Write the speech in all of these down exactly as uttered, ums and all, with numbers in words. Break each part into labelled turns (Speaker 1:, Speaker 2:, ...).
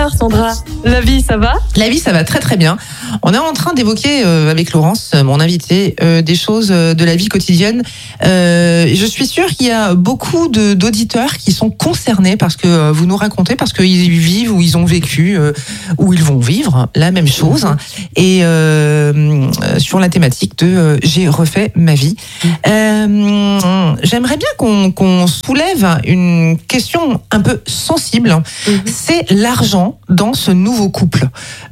Speaker 1: Alors Sandra, la vie ça va ?
Speaker 2: La vie ça va très très bien. On est en train d'évoquer euh, avec Laurence, mon invité, euh, des choses euh, de la vie quotidienne. Euh, je suis sûre qu'il y a beaucoup de, d'auditeurs qui sont concernés parce que euh, vous nous racontez, parce qu'ils vivent ou ils ont vécu euh, ou ils vont vivre la même chose. Et euh, sur la thématique de euh, j'ai refait ma vie. Euh, j'aimerais bien qu'on, qu'on soulève une question un peu sensible. Mm-hmm. C'est l'argent dans ce nouveau couple.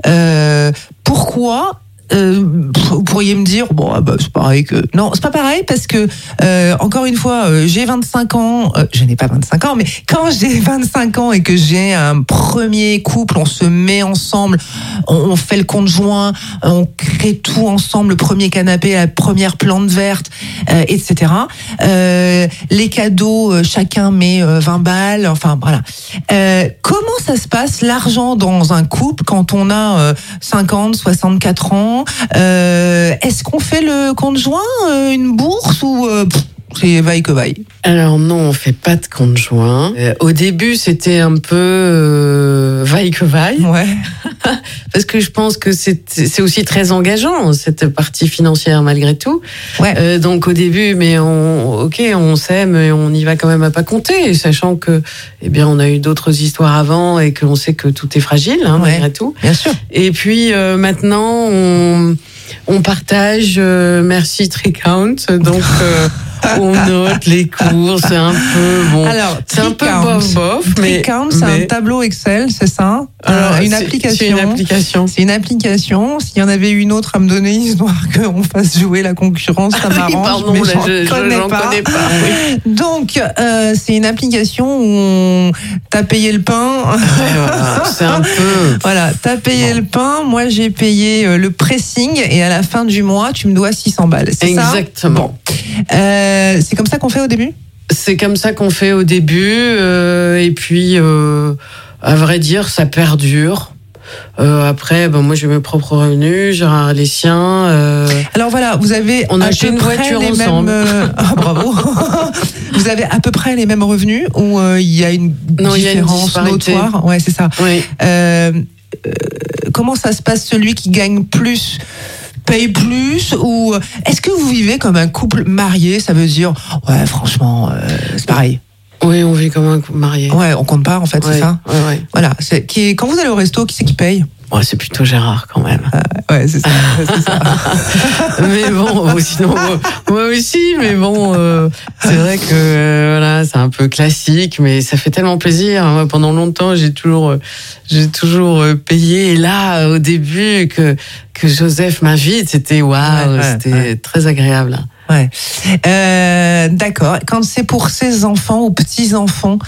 Speaker 2: Euh, pourquoi euh, vous pourriez me dire bon ah bah, c'est pareil que non, c'est pas pareil parce que euh, encore une fois euh, j'ai vingt-cinq ans, euh, je n'ai pas vingt-cinq ans mais quand j'ai vingt-cinq ans et que j'ai un premier couple, on se met ensemble, on, on fait le compte joint, on crée tout ensemble, le premier canapé, la première plante verte, euh, et cetera. Euh, les cadeaux, euh, chacun met euh, vingt balles, enfin voilà. Euh, comment ça se passe l'argent dans un couple quand on a euh, cinquante, soixante-quatre ans? Euh, est-ce qu'on fait le compte joint, euh, une bourse ou euh, pff, c'est vaille que vaille?
Speaker 3: Alors non, on fait pas de compte joint. Euh, au début, c'était un peu euh, vaille que vaille.
Speaker 2: Ouais.
Speaker 3: Parce que je pense que c'est, c'est aussi très engageant, cette partie financière malgré tout.
Speaker 2: Ouais.
Speaker 3: Euh, donc au début, mais on, ok, on s'aime et on y va quand même à pas compter, sachant que, eh bien, on a eu d'autres histoires avant et qu'on sait que tout est fragile, hein,
Speaker 2: ouais,
Speaker 3: malgré tout.
Speaker 2: Bien sûr.
Speaker 3: Et puis euh, maintenant, on, on partage, euh, merci Tricount, donc. Euh, on note les cours, c'est un peu bon.
Speaker 2: Alors,
Speaker 3: c'est un peu bof bof, mais
Speaker 2: Tricount, c'est mais... un tableau Excel, c'est ça?
Speaker 3: Alors,
Speaker 2: euh, une
Speaker 3: c'est,
Speaker 2: application.
Speaker 3: C'est une application.
Speaker 2: C'est une application. S'il y en avait une autre à me donner, histoire qu'on fasse jouer la concurrence, ça m'arrange.
Speaker 3: Oui, pardon,
Speaker 2: mais
Speaker 3: là,
Speaker 2: j'en
Speaker 3: je,
Speaker 2: connais
Speaker 3: j'en
Speaker 2: pas.
Speaker 3: connais pas. Oui.
Speaker 2: Donc, euh, c'est une application où on... t'as payé le pain.
Speaker 3: Ouais, voilà, c'est un peu.
Speaker 2: Voilà, t'as payé bon. le pain. Moi, j'ai payé le pressing et à la fin du mois, tu me dois six cents balles. C'est
Speaker 3: Exactement.
Speaker 2: ça?
Speaker 3: Exactement.
Speaker 2: Bon. Euh, c'est comme ça qu'on fait au début?
Speaker 3: C'est comme ça qu'on fait au début, euh, et puis, euh, à vrai dire, ça perdure. Euh, après, ben moi j'ai mes propres revenus, j'ai les siens. Euh...
Speaker 2: Alors voilà, vous avez
Speaker 3: on a acheté une voiture ensemble.
Speaker 2: Mêmes, euh... ah, bravo. Vous avez à peu près les mêmes revenus ou il euh, y a une
Speaker 3: non,
Speaker 2: différence
Speaker 3: y a une
Speaker 2: notoire? Ouais, c'est ça.
Speaker 3: Oui.
Speaker 2: Euh, euh, comment ça se passe, celui qui gagne plus paye plus, ou est-ce que vous vivez comme un couple marié? Ça veut dire ouais, franchement, euh, c'est pareil.
Speaker 3: Oui, on vit comme un couple marié.
Speaker 2: Ouais, on compte pas en fait,
Speaker 3: ouais,
Speaker 2: c'est ça.
Speaker 3: Ouais, ouais.
Speaker 2: Voilà. C'est, qui est, quand vous allez au resto, qui c'est qui paye?
Speaker 3: Ouais, c'est plutôt Gérard quand même.
Speaker 2: Euh, ouais, c'est ça. c'est ça.
Speaker 3: Mais bon, sinon moi, moi aussi, mais bon, euh, c'est vrai que euh, voilà, c'est un peu classique, mais ça fait tellement plaisir. Moi, pendant longtemps, j'ai toujours, j'ai toujours payé. Et là, au début, que que Joseph m'invite, c'était waouh, ouais, c'était ouais. très agréable.
Speaker 2: Ouais. Euh, d'accord. Quand c'est pour ses enfants ou petits enfants,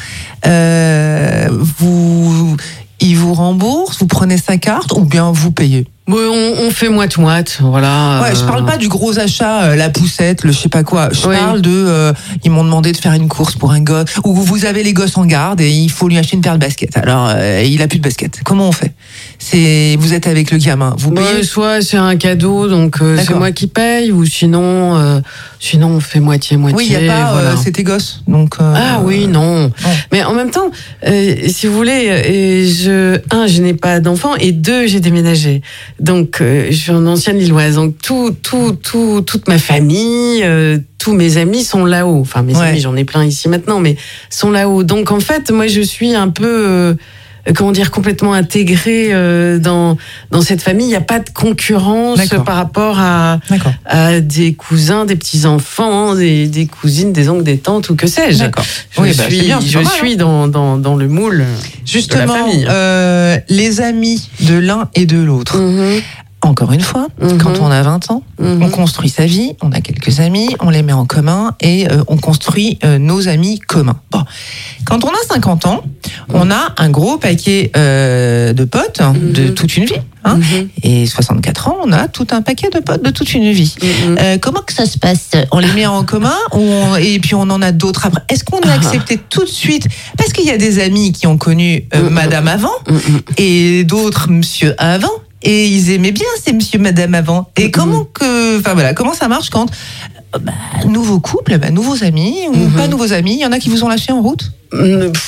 Speaker 2: euh, vous ils vous remboursent, vous prenez sa carte ou bien vous payez?
Speaker 3: Oui, on, on fait moite-moite, voilà.
Speaker 2: Ouais, je parle pas du gros achat, euh, la poussette, le je sais pas quoi. Je oui. parle de, euh, ils m'ont demandé de faire une course pour un gosse, ou vous avez les gosses en garde et il faut lui acheter une paire de baskets. Alors, euh, il a plus de baskets. Comment on fait? C'est, vous êtes avec le gamin, vous payez?
Speaker 3: Ouais, soit c'est un cadeau, donc euh, c'est moi qui paye, ou sinon, euh, sinon on fait moitié-moitié.
Speaker 2: Oui, il y a pas, voilà. euh, c'est tes gosses, donc. Euh,
Speaker 3: ah oui, non. non. Mais en même temps, euh, si vous voulez, euh, je, un, je n'ai pas d'enfant, et deux, j'ai déménagé. Donc, euh, je suis en ancienne Lilloise. Donc, tout, tout, tout, toute ma famille, euh, tous mes amis sont là-haut. Enfin, mes ouais. amis, j'en ai plein ici maintenant, mais sont là-haut. Donc, en fait, moi, je suis un peu, euh, comment dire, complètement intégrée euh, dans dans cette famille. Il n'y a pas de concurrence D'accord. par rapport à à des cousins, des petits enfants, des, des cousines, des oncles, des tantes ou que sais-je.
Speaker 2: D'accord.
Speaker 3: Je oui, suis, bah, bien, je suis dans dans dans le moule.
Speaker 2: Justement,
Speaker 3: de la famille.
Speaker 2: Euh, les amis de l'un et de l'autre.
Speaker 3: Mm-hmm.
Speaker 2: Encore une fois, mmh. quand on a vingt ans, mmh. on construit sa vie, on a quelques amis, on les met en commun et euh, on construit euh, nos amis communs. Bon. Quand on a cinquante ans, mmh. on a un gros paquet euh, de potes mmh. de toute une vie. Hein, mmh. Et soixante-quatre ans, on a tout un paquet de potes de toute une vie. Mmh. Euh, comment que ça se passe? On les met en commun ou on, et puis on en a d'autres après? Est-ce qu'on est accepté ah. tout de suite? Parce qu'il y a des amis qui ont connu euh, mmh. madame avant mmh. et d'autres monsieur avant. Et ils aimaient bien ces monsieur, madame avant. Et mmh. comment que, enfin voilà, comment ça marche quand, bah, nouveau couple, bah, nouveaux amis ou mmh. pas nouveaux amis, il y en a qui vous ont lâché en route?
Speaker 3: mmh.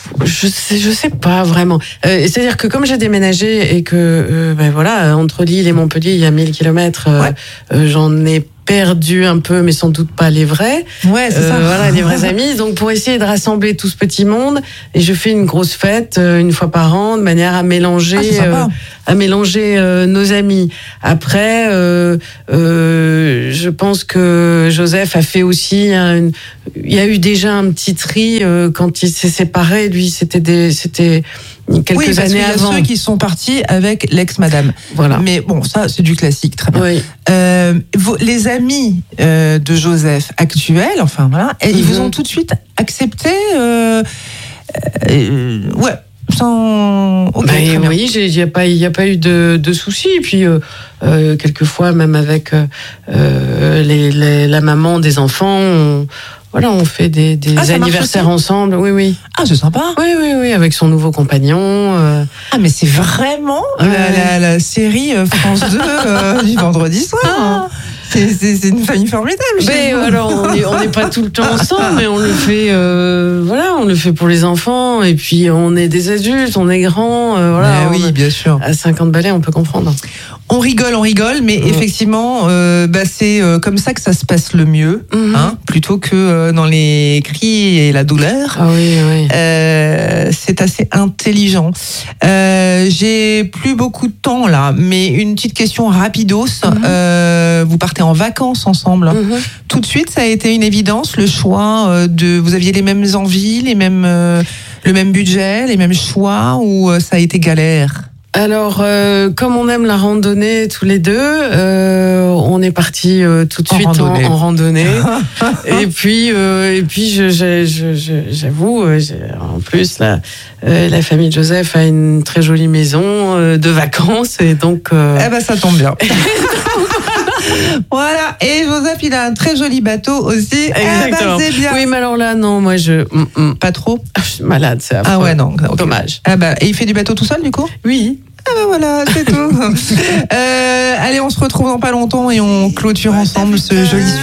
Speaker 3: Je sais, je sais pas vraiment. Euh, c'est-à-dire que comme j'ai déménagé et que euh, ben voilà, entre Lille et Montpellier, il y a mille kilomètres, euh,
Speaker 2: Ouais.
Speaker 3: euh, j'en ai perdu un peu, mais sans doute pas les vrais.
Speaker 2: Ouais, c'est
Speaker 3: Euh,
Speaker 2: ça.
Speaker 3: voilà, les vrais amis. Donc pour essayer de rassembler tout ce petit monde, et je fais une grosse fête euh, une fois par an, de manière à mélanger,
Speaker 2: Ah, c'est sympa.
Speaker 3: euh, à mélanger euh, nos amis. Après, euh, euh, je pense que Joseph a fait aussi. Un, une, il y a eu déjà un petit tri euh, quand il s'est séparé. Lui, c'était des, c'était quelques
Speaker 2: Oui, parce
Speaker 3: années
Speaker 2: qu'il y a
Speaker 3: avant.
Speaker 2: ceux qui sont partis avec l'ex-madame.
Speaker 3: Voilà.
Speaker 2: Mais bon, ça, c'est du classique, très bien.
Speaker 3: Oui.
Speaker 2: Euh, vos, les amis euh, de Joseph actuels, enfin voilà, et ils
Speaker 3: Mhm.
Speaker 2: vous ont tout de suite accepté euh, euh, ouais, sans... Ok,
Speaker 3: Ben,
Speaker 2: très bien.
Speaker 3: oui, il n'y a pas, il y a pas eu de, de soucis. Et puis, euh, euh, quelquefois, même avec euh, euh, les, les, la maman des enfants, on, voilà, on fait des, des
Speaker 2: Ah, ça marche
Speaker 3: anniversaires
Speaker 2: aussi
Speaker 3: ensemble. Oui, oui.
Speaker 2: Ah, c'est sympa.
Speaker 3: Oui, oui, oui, avec son nouveau compagnon. Euh,
Speaker 2: Ah, mais c'est vraiment
Speaker 3: Ouais.
Speaker 2: la, la, la série euh, France deux euh, du vendredi soir. C'est, c'est, c'est une famille formidable. chez
Speaker 3: mais
Speaker 2: vous.
Speaker 3: alors, on n'est on n'est pas tout le temps ensemble, mais on le fait, euh, voilà, on le fait pour les enfants. Et puis, on est des adultes, on est grands. Euh, voilà,
Speaker 2: Ah oui,
Speaker 3: on-
Speaker 2: bien sûr.
Speaker 3: à cinquante balais, on peut comprendre.
Speaker 2: On rigole, on rigole, mais
Speaker 3: Mm.
Speaker 2: effectivement, euh, bah, c'est euh, comme ça que ça se passe le mieux,
Speaker 3: Mhm.
Speaker 2: hein, plutôt que euh, dans les cris et la douleur.
Speaker 3: Ah oui, oui.
Speaker 2: Euh, c'est assez intelligent. Euh, j'ai plus beaucoup de temps là, mais une petite question rapidos.
Speaker 3: Mhm.
Speaker 2: Euh, vous partez en vacances ensemble.
Speaker 3: Mhm.
Speaker 2: Tout de suite, ça a été une évidence, le choix euh, de. Vous aviez les mêmes envies, les mêmes, euh, le même budget, les mêmes choix, ou euh, ça a été galère?
Speaker 3: Alors, euh, comme on aime la randonnée tous les deux, euh, on est parti euh, tout de
Speaker 2: En
Speaker 3: suite en
Speaker 2: randonnée.
Speaker 3: en randonnée. et puis, euh, et puis, je, je, je, je- j'avoue, euh, j'ai- en plus, la, euh, la famille de Joseph a une très jolie maison euh, de vacances, et donc. euh,
Speaker 2: Eh ben, ça tombe bien. Voilà. Et Joseph, il a un très joli bateau aussi.
Speaker 3: Exactement.
Speaker 2: Eh ben, c'est bien.
Speaker 3: Oui, mais alors là, non, moi, je, mm, mm,
Speaker 2: Pas trop.
Speaker 3: je suis malade, c'est affreux.
Speaker 2: Ah ouais, non. ok.
Speaker 3: Dommage.
Speaker 2: Ah bah, et il fait du bateau tout seul, du coup?
Speaker 3: Oui.
Speaker 2: Ah ben voilà, c'est tout. Euh, allez, on se retrouve dans pas longtemps et on clôture ensemble ce joli